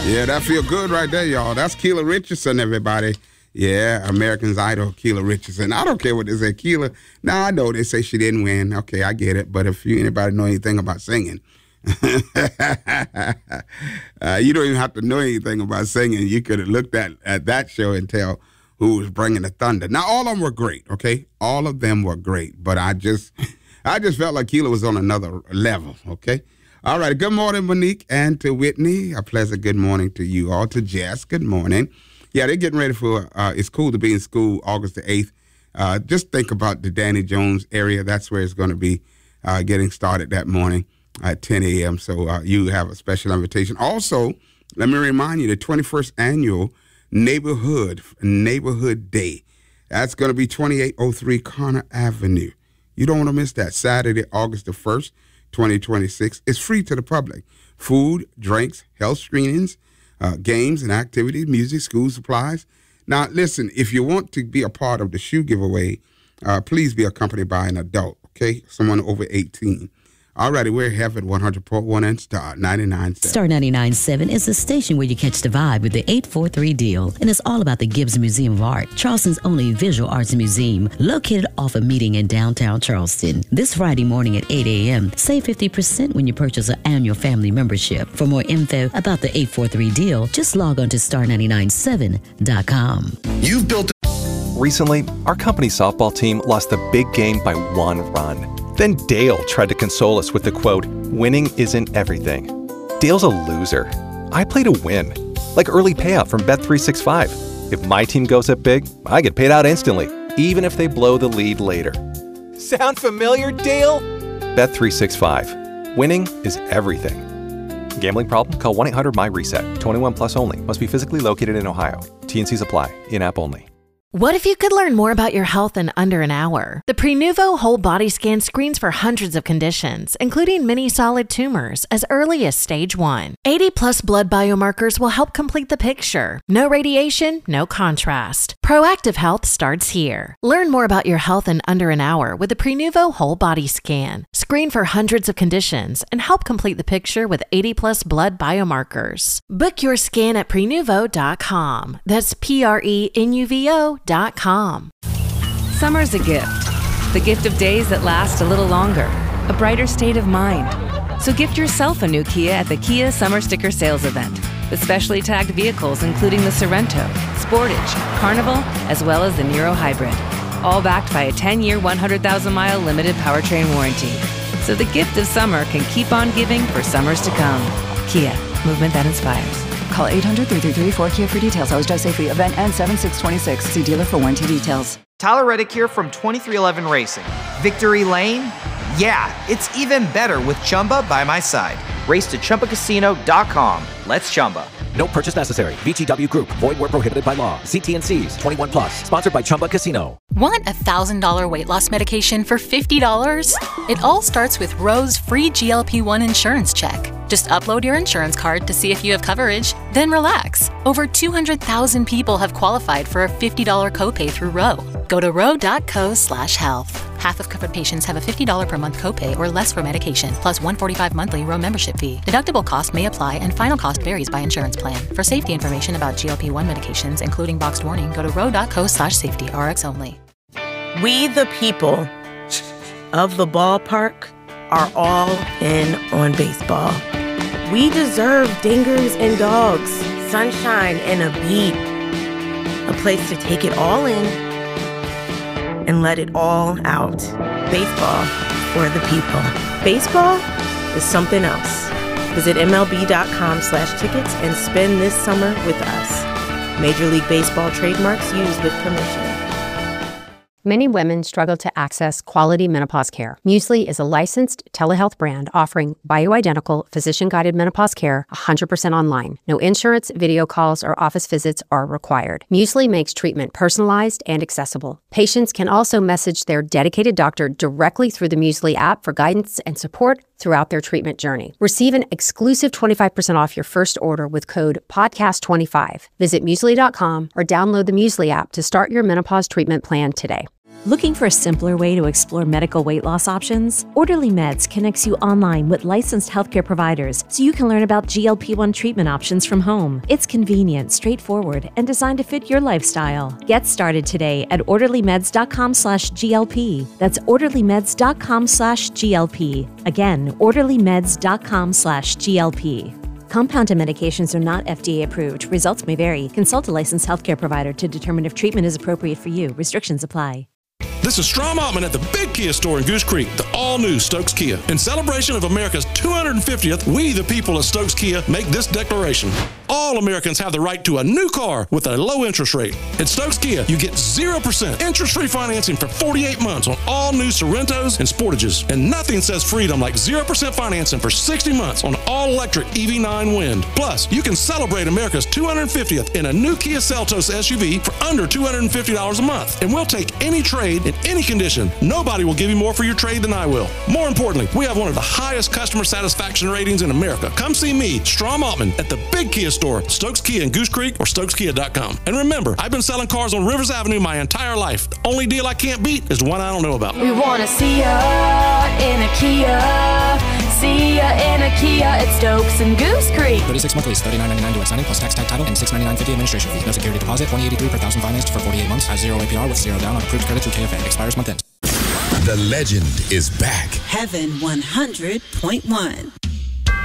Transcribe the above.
Yeah, that feel good right there, y'all. That's Keela Richardson, everybody. Yeah, American's Idol, Keela Richardson. I don't care what they say, Keela. Now, I know they say she didn't win. Okay, I get it. But if anybody know anything about singing, you don't even have to know anything about singing. You could have looked at that show and tell who was bringing the thunder. Now, all of them were great, okay? All of them were great. But I just felt like Keela was on another level, okay? All right, good morning, Monique, and to Whitney. A pleasant good morning to you all. To Jess, good morning. Yeah, they're getting ready for It's Cool to Be in School, August the 8th. Just think about the Danny Jones area. That's where it's going to be getting started that morning at 10 a.m. So you have a special invitation. Also, let me remind you, the 21st Annual Neighborhood Day. That's going to be 2803 Connor Avenue. You don't want to miss that. Saturday, August the 1st. 2026. It's free to the public. Food, drinks, health screenings, games and activities, music, school supplies. Now, listen, if you want to be a part of the shoe giveaway, please be accompanied by an adult, okay? Someone over 18. All righty, we're here at 100.1 and Star 99.7. Star 99.7 is the station where you catch the vibe with the 843 deal. And it's all about the Gibbs Museum of Art, Charleston's only visual arts museum, located off a meeting in downtown Charleston. This Friday morning at 8 a.m., save 50% when you purchase an annual family membership. For more info about the 843 deal, just log on to star997.com. You've built. Recently, our company's softball team lost the big game by 1 run. Then Dale tried to console us with the quote, "Winning isn't everything." Dale's a loser. I play to win, like early payout from Bet365. If my team goes up big, I get paid out instantly, even if they blow the lead later. Sound familiar, Dale? Bet365. Winning is everything. Gambling problem? Call 1-800-MY-RESET. 21 plus only. Must be physically located in Ohio. T&Cs apply. In-app only. What if you could learn more about your health in under an hour? The Prenuvo Whole Body Scan screens for hundreds of conditions, including many solid tumors, as early as stage 1. 80-plus blood biomarkers will help complete the picture. No radiation, no contrast. Proactive health starts here. Learn more about your health in under an hour with the Prenuvo Whole Body Scan. Screen for hundreds of conditions and help complete the picture with 80-plus blood biomarkers. Book your scan at Prenuvo.com. That's Prenuvo.com. Summer's a gift. The gift of days that last a little longer. A brighter state of mind. So gift yourself a new Kia at the Kia Summer Sticker Sales Event. With specially tagged vehicles including the Sorrento, Sportage, Carnival, as well as the Niro Hybrid. All backed by a 10-year, 100,000-mile limited powertrain warranty. So the gift of summer can keep on giving for summers to come. Kia, movement that inspires. Call 800-333-4KIA for details. Always drive safely. Event ends 7/6/26. See dealer for warranty details. Tyler Reddick here from 2311 Racing. Victory Lane? Yeah, it's even better with Chumba by my side. Race to ChumbaCasino.com. Let's Chumba. No purchase necessary. VGW Group. Void where prohibited by law. See T&Cs. 21 plus. Sponsored by Chumba Casino. Want $1,000 weight loss medication for $50? It all starts with Roe's free GLP-1 insurance check. Just upload your insurance card to see if you have coverage, then relax. Over 200,000 people have qualified for a $50 copay through Roe. Go to roe.co/health. Half of covered patients have a $50 per month copay or less for medication, plus $145 monthly Roe membership fee. Deductible cost may apply and final cost varies by insurance plan. For safety information about GLP-1 medications, including boxed warning, go to roe.co/safety, RX only. We the people of the ballpark are all in on baseball. We deserve dingers and dogs, sunshine and a beat. A place to take it all in and let it all out. Baseball for the people. Baseball is something else. Visit MLB.com/tickets and spend this summer with us. Major League Baseball trademarks used with permission. Many women struggle to access quality menopause care. Muesli is a licensed telehealth brand offering bioidentical, physician-guided menopause care 100% online. No insurance, video calls, or office visits are required. Muesli makes treatment personalized and accessible. Patients can also message their dedicated doctor directly through the Muesli app for guidance and support throughout their treatment journey. Receive an exclusive 25% off your first order with code PODCAST25. Visit Muesli.com or download the Muesli app to start your menopause treatment plan today. Looking for a simpler way to explore medical weight loss options? Orderly Meds connects you online with licensed healthcare providers so you can learn about GLP-1 treatment options from home. It's convenient, straightforward, and designed to fit your lifestyle. Get started today at orderlymeds.com/GLP. That's orderlymeds.com/GLP. Again, orderlymeds.com/GLP. Compounded medications are not FDA approved. Results may vary. Consult a licensed healthcare provider to determine if treatment is appropriate for you. Restrictions apply. This is Strom Altman at the Big Kia store in Goose Creek, the all-new Stokes Kia. In celebration of America's 250th, we, the people of Stokes Kia, make this declaration. All Americans have the right to a new car with a low interest rate. At Stokes Kia, you get 0% interest-free financing for 48 months on all new Sorrentos and Sportages. And nothing says freedom like 0% financing for 60 months on all-electric EV9 Wind. Plus, you can celebrate America's 250th in a new Kia Seltos SUV for under $250 a month. And we'll take any trade in any condition. Nobody will give you more for your trade than I will. More importantly, we have one of the highest customer satisfaction ratings in America. Come see me, Strom Altman, at the Big Kia store, Stokes Kia in Goose Creek or StokesKia.com. And remember, I've been selling cars on Rivers Avenue my entire life. The only deal I can't beat is the one I don't know about. We want to see ya in a Kia. See ya in a Kia at Stokes and Goose Creek. 36-month lease, $39.99 direct signing plus tax, tag title, and $699.50 administration fee. No security deposit, $20.83 per thousand financed for 48 months. Has 0 APR with 0 down on approved credit through KFA. Expires month end. The legend is back. Heaven 100.1.